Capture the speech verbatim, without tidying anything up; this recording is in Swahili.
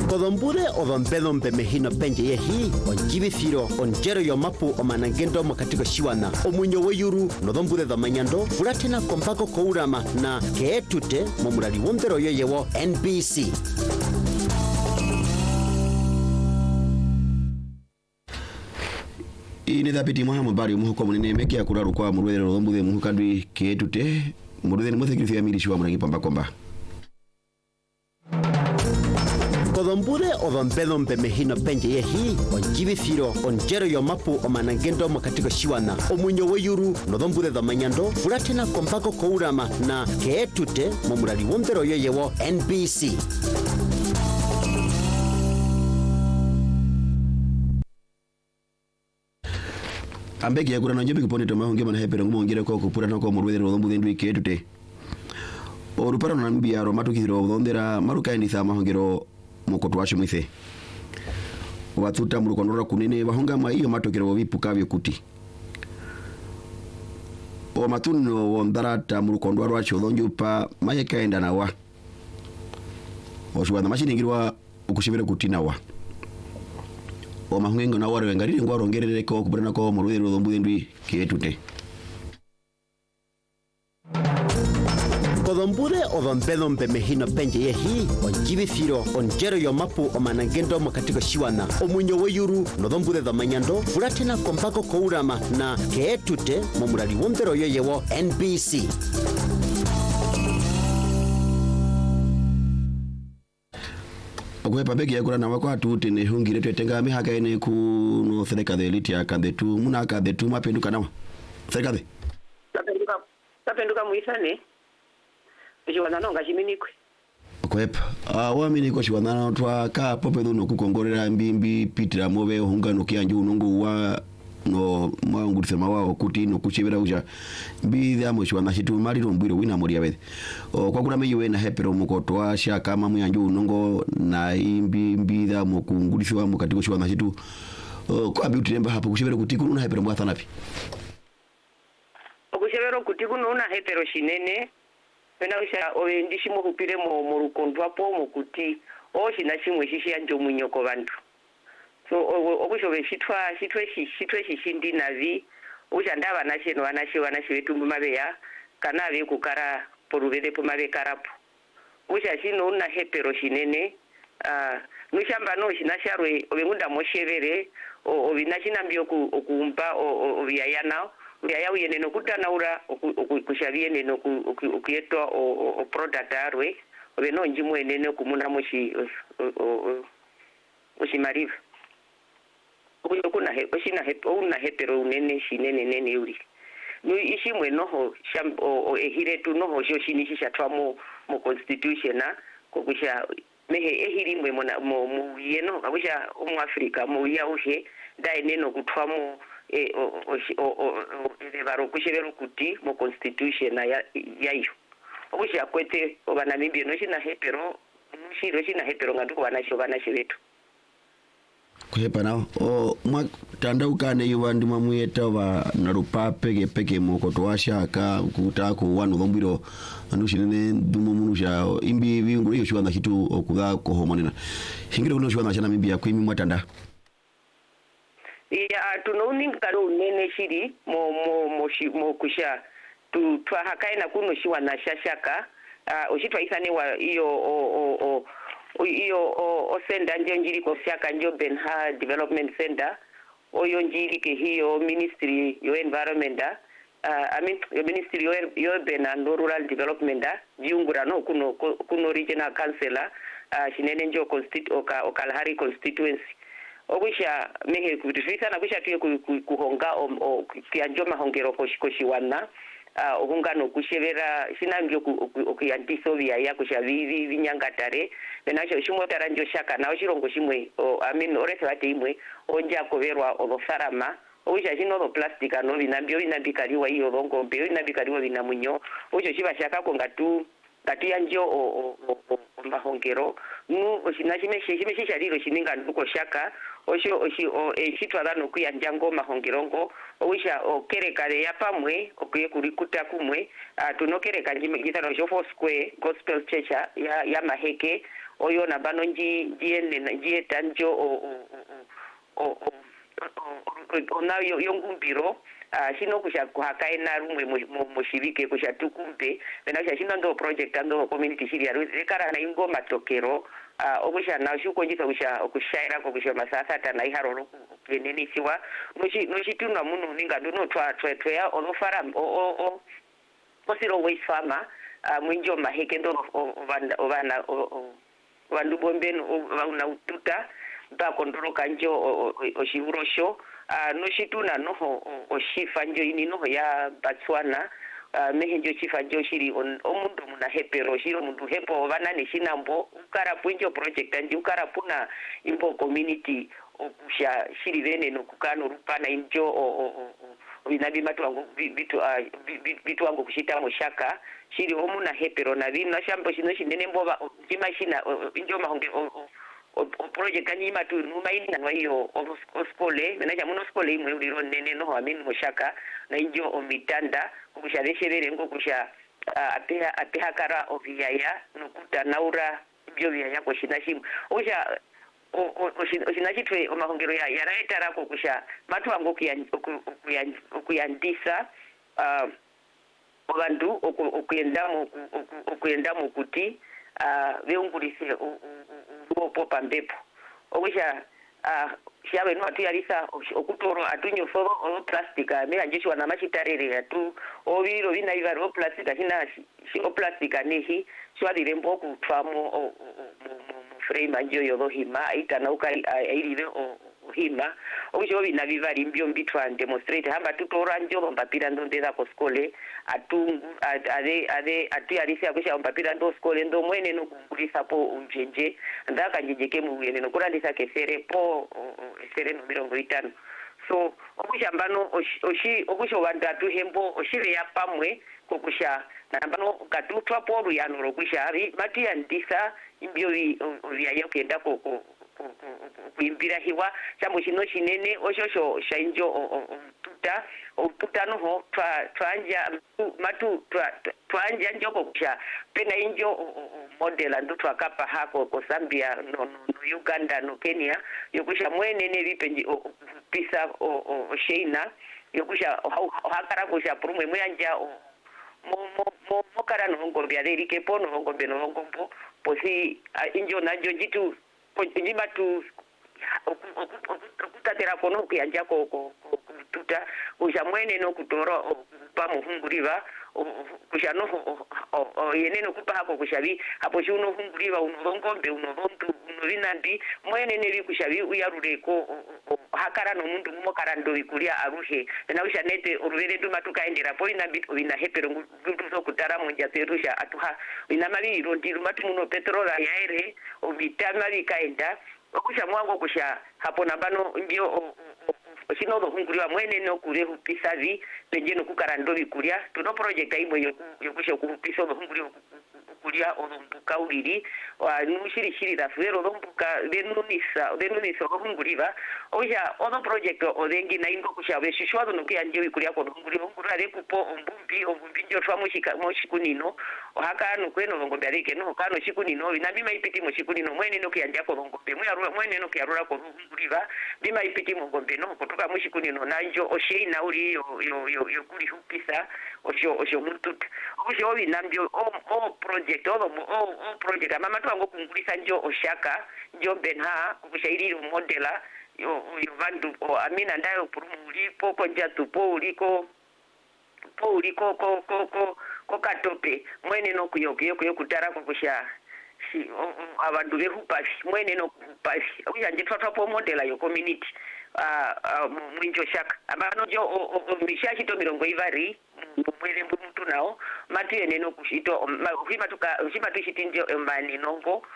Kodombure o Vambedo Mbemehino Benje Yehi, on Jibifiro, on Jero Yomapu, o Manangendo Makatiko Shiwana, o Munyo Weyuru, Nodombure the Manyando, Furatena Kompako Kourama, na Keetute, Momuradi Wondero Yewo, N B C. Ini dapiti mwa mbari muhuko munene meki ya kuraru kwa muruwe rodombude muhukandwi Keetute, muruwe mwese kilifia milishiwa mwanagi pamba komba. Kodombure o Vambedo Mbemehino Benje Yehi, on Jibifiro, on Jero Yomapu, o Manangendo Makatiko Shiwana, o Munyo Weyuru, Nodombure the Manyando, Furatena Kompako Kourama, na Keetute, Momuradi Wondero Yewo, N B C. Ambeki ya kurana njobi kupone toma honge mana hepera ngumo ngire ko kupura nako muruwe rodombude ndwi Keetute. O rupara na mbia ro matukiro ndondera maruka ndi sama hongero mokoto washo mwise watuta murukondora kunene bahonga ma iyo matokero bipuka byokuti o matuno wondarata murukondwa rwacho donjupa mayeka enda nawa o shwana mashini ngirwa ukushibere kutina wa o mahungengo na waro ngari ngwaro ngerere ko kubrana ko muruwe rodombude ndwi Keetute. Kodombure o Vambedo Mbemehino Benje Yehi, on Jibifiro, on Jero Yomapu, o Manangendo Makatiko Shiwana, o Munyo Weyuru, Nodombure the Manyando, Furatena Kompako Kourama, na Keetute, Momuradi Wondero Yewo, N B C. Okwe pabeki ya kurana wako atute ne hungire twetenga mihaka ene ku no sereka de elite ya kandetu muna kandetu mapenduka nawa sereka de tapenduka tapenduka muisane Shiwana nonga shiminikwe. Kwepa. Ah wamini ko shiwana twa ka pope no kukongorera mbimbi pitira mobe hungano kyanju nungu wa no mwangurise mawa okuti no kuchibera uja mbi ya mwishiwana shitu mali rombwiro wina muri yabede. O kwa kuna meyiwe na hepero mukoto wa shaka mamu yanju nungo na imbi mbi ya mukungurishwa mukatiko shiwana shitu. O kwa bi utiremba hapo kuchibera kutiku na hepero mwatha napi. Okuchibera kutiku na hepero shinene. Pena usha owendishi muhupire mo morukondwa po mokuti o shina chimwe shishi yanjo munyoko bantu so okushobe shitwa shitwe shitwe shishindi navi usha ndaba nasheno wanashi wanashi wetu mabeya kana be kukara porubede po mabe karapo usha shino una hepero shinene ah nushamba no shina sharwe obengunda moshebere o obinashina mbyo ku okumba o obiyayana ya uyene no kutanaura kushabie neno kuyeto o product arwe obe no njimwe nene kumuna moshi oshi mariva okuna he oshina he una hetero nene shinene nene yuri no ishimwe noho sham o ehiretu noho shoshini shishatwa mo mo constitution na kokusha mehe ehirimwe mo mu yeno kabusha mu Africa mu yaushe dai neno kutwamo e o o o de baro kushebero kuti mo constitution ya yayo obusha kwete obana mimbi no shina hepero shiro shina hepero nganduko bana sho bana shebetu kuhepa nao o mwa tandauka ne yubandi mamuyeta ba narupape gepeke moko twasha ka kutako wanu lombiro anushinene dumo munusha imbi bingu iyo shwana kitu okuga ko homonena hingire kuno shwana chana mimbi ya kwimi mwatanda. Ya tunoni karo nene shiri mo mo mo shi mo kusha tu twa hakaina kuno shiwa na shashaka uh, ushitwa isane wa iyo o o iyo o, o senda njo njiri ko shaka njo Benha Development Center oyo njiri ke hiyo Ministry yo Environment uh, I mean Ministry yo, yo Bena Rural Development viungura no kuno kuno regional councilor uh, shinene njo constitu oka Okalahari constituency obusha mehe kutufisa na busha tuye kuhonga o kianjo mahongero koshiwana uh, ohungano kushebera sinambyo okuyantiso bya ya kushavivi vinyangatare benasho shimo taranjo shaka na oshirongo shimwe o amin orese bate imwe onja koberwa olosarama obusha shino no plastic no binambyo binambikaliwa iyo rongo mbe binambikaliwa binamunyo obusha shiba shaka ko ngatu ngatu yanjo o o mahongero nu oshinashi shime shishariro shininga nduko shaka osho osho o eshitwala no kuyanja ngoma hongerongo owisha okerekare yapamwe okuye kulikuta kumwe tunokereka ngitano jo Four Square Gospel Church ya ya Maheke oyo na bano nji njiene njie tanjo o o o ona yo yongumbiro shino kusha kuhakaina rumwe mushirike kusha tukumbe bena kusha shino ndo project ndo community shiri ya rekara na ingo matokero okusha na shuko njito kusha kushaira ko kusha masasa tana iharo kweneni siwa noshi noshi tuna munu ninga duno twa twa twa onofara o o osiro waste farmer mwinjo maheke ndo ovanda ovana vandu bombeni vana ututa ba kondoro kanjo oshivurosho noshituna noho oshifa njo ini noho ya Botswana mehenjo chifa njo shiri omundu muna hepero shiro mundu hepo vana neshinambo ukara punjo project andi ukara puna imbo community okusha shiri vene nokukano rupana injo o binabi matuango bitu bitu wangu kushita mushaka shiri omuna hepero na bino shambo shino shinene mboba kimashina injo mahonge o project kanima tu numaina wayo oskole menaja muno skole imwe uliro nene no amini mushaka na injo omitanda kukusharesherere ngo kusha apeha apeha kara oviyaya nokuta naura ibyo biyaya ko shinashimu osha oshinachitwe omahongero ya yaraita rako kusha matu wango kuyandisa abantu okuyenda mu okuyenda mu kuti beungulise upo pambepo okusha shabe no atuyalisa okutoro atunyo foro o plastica me anjishwa na machitarere atu obiro bina ibaro o plastica hina shi o plastica nehi shwalire mboku twamo frame anjo yodo hima itana ukali airive o hima okusho bina bivari mbyo mbitwa demonstrate hamba tutora njo mbapira ndondeza ko skole atungu ade ade atuyalisa kusha mbapira ndo skole ndo mwene no kungulisa po unjenje ndaka njejeke mu yene no kurandisa kesere po esere no mirongo itano so okusha mbano oshi okusho bandatu hembo oshive ya pamwe kokusha nambano katutwa po ruyano rokusha ari matia ndisa imbyo bya yakenda ko kuimbira hiwa chambo chino chinene oshosho shainjo tuta tuta noho twa twanja matu twanja njoko kusha pena injo model ando twakapa hako ko Zambia no, no Uganda no Kenya yokusha mwene ne bipenji pisa o sheina yokusha hakara kusha prumwe mwanja mo mo mo mokara no ngombe aderike pono ngombe no ngombo posi injo najo jitu njima tu okutatera kono kuyanja ko ko tuta usha mwene no kutoro pa muhunguriva kusha no yenene kupa hako kushabi hapo shuno hunguriva unongombe unovontu unovinandi mwene nebi kushabi uyarure ko hakara no mundu mumokara ndo ikulia aruhe na usha nete uruvere tu matukaendera po ina bit ina hepero ngundu zo kutara munja terusha atuha ina mali rondiru matu muno petrola yaere obitama bikaenda okusha mwango kusha hapo nabano ndio osino do hunguriwa mwene no kure hupisavi penje no kukarando bikulia tuno project aimwe yokusha kupisa do hunguriwa kulia odumbuka uliri wa nushiri shiri da fuero odumbuka denunisa denunisa hunguriwa oja odo project odengi na ingo kusha beshishwa no kiyanje bikulia ko hunguriwa hunguriwa de kupo ombumbi ombumbi njo twa mushika mushikunino haka no kweno ngombe arike no kano shikunino binabima ipiti mushikunino mwene no kiyanje ko ngombe mwe mwene no kiyarura ko hunguriwa bima ipiti ngombe no kutoka mushikunino nanjo osheina uri yo yo yo, yo kuri hupisa osho osho mututa osho binambyo o o project o o project mama twango kungulisa njo oshaka njo benha kushairi modela yo yo vandu o amina ndayo purumuli poko njatu po uliko po uliko ko ko ko ko katope mwene no kuyoke yo kutara ko kusha si abantu behupasi mwene no kupasi kujanje twatwa po modela yo community ah mwinjo shaka abano jo mishashi to mirongo ivari mwele mtu nao matu yeneno kushito uhima tuka uhima tushitinjo mbani nongo